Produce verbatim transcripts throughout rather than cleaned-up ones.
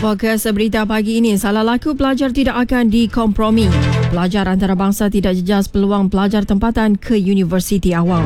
Fokus berita pagi ini, salah laku pelajar tidak akan dikompromi. Pelajar antarabangsa tidak jejas peluang pelajar tempatan ke Universiti Awam.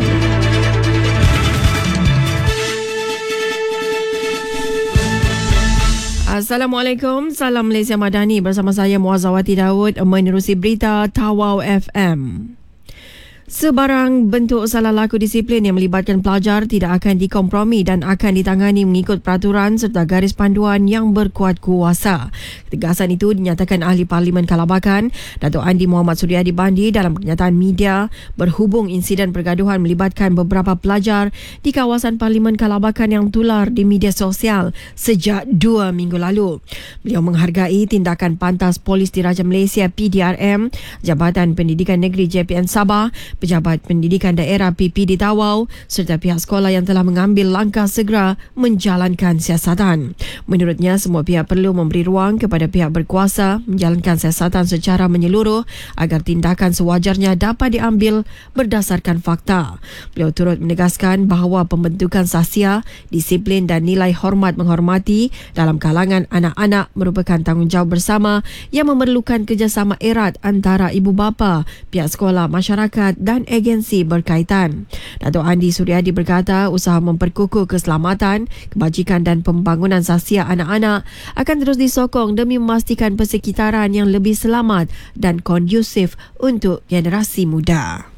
Assalamualaikum, salam Malaysia Madani. Bersama saya Muazzawati Daud menerusi berita Tawau F M. Sebarang bentuk salah laku disiplin yang melibatkan pelajar tidak akan dikompromi dan akan ditangani mengikut peraturan serta garis panduan yang berkuat kuasa. Ketegasan itu dinyatakan Ahli Parlimen Kalabakan, Datuk Andi Muhammad Suryadi Bandi dalam pernyataan media berhubung insiden pergaduhan melibatkan beberapa pelajar di kawasan Parlimen Kalabakan yang tular di media sosial sejak dua minggu lalu. Beliau menghargai tindakan pantas Polis Diraja Malaysia P D R M, Jabatan Pendidikan Negeri J P N Sabah, Pejabat Pendidikan Daerah P P di Tawau serta pihak sekolah yang telah mengambil langkah segera menjalankan siasatan. Menurutnya, semua pihak perlu memberi ruang kepada pihak berkuasa menjalankan siasatan secara menyeluruh agar tindakan sewajarnya dapat diambil berdasarkan fakta. Beliau turut menegaskan bahawa pembentukan sahsia, disiplin dan nilai hormat menghormati dalam kalangan anak-anak merupakan tanggungjawab bersama yang memerlukan kerjasama erat antara ibu bapa, pihak sekolah, masyarakat dan agensi berkaitan. Datuk Andi Suryadi berkata usaha memperkukuh keselamatan, kebajikan dan pembangunan sahsia anak-anak akan terus disokong demi memastikan persekitaran yang lebih selamat dan kondusif untuk generasi muda.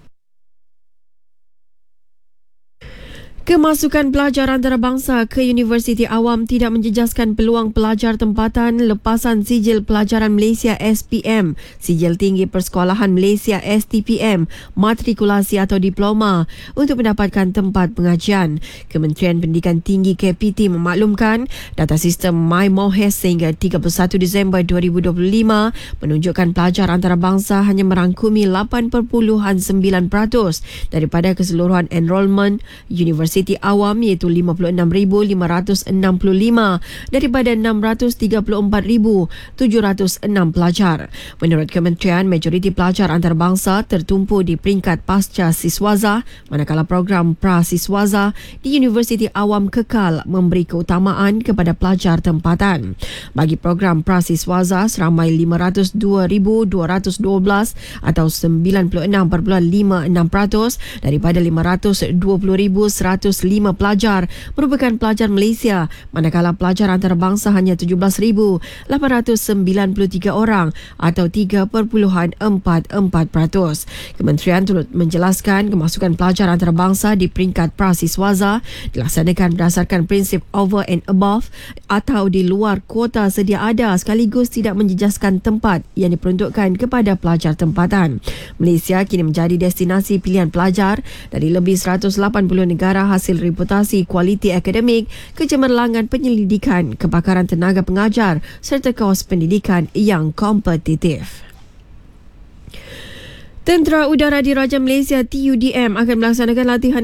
Kemasukan pelajar antarabangsa ke Universiti Awam tidak menjejaskan peluang pelajar tempatan lepasan sijil pelajaran Malaysia S P M, sijil tinggi persekolahan Malaysia S T P M, matrikulasi atau diploma untuk mendapatkan tempat pengajian. Kementerian Pendidikan Tinggi K P T memaklumkan data sistem MyMohes sehingga tiga puluh satu Disember dua ribu dua puluh lima menunjukkan pelajar antarabangsa hanya merangkumi lapan perpuluhan sembilan peratus daripada keseluruhan enrolment Universiti Siti Awam iaitu lima puluh enam ribu lima ratus enam puluh lima daripada enam ratus tiga puluh empat ribu tujuh ratus enam pelajar. Menurut Kementerian, majoriti pelajar antarabangsa tertumpu di peringkat pasca siswaza, manakala program pra-siswaza di Universiti Awam kekal memberi keutamaan kepada pelajar tempatan. Bagi program pra-siswaza, seramai lima ratus dua ribu dua ratus dua belas atau sembilan puluh enam perpuluhan lima enam peratus daripada lima ratus dua puluh ribu seratus lima pelajar merupakan pelajar Malaysia, manakala pelajar antarabangsa hanya tujuh belas ribu lapan ratus sembilan puluh tiga orang atau tiga perpuluhan empat empat peratus. Kementerian turut menjelaskan kemasukan pelajar antarabangsa di peringkat pra-siswaza dilaksanakan berdasarkan prinsip over and above atau di luar kuota sedia ada sekaligus tidak menjejaskan tempat yang diperuntukkan kepada pelajar tempatan. Malaysia kini menjadi destinasi pilihan pelajar dari lebih seratus lapan puluh negara hasil reputasi kualiti akademik, kecemerlangan penyelidikan, kebakaran tenaga pengajar serta kos pendidikan yang kompetitif. Tentera Udara Diraja Malaysia T U D M akan melaksanakan latihan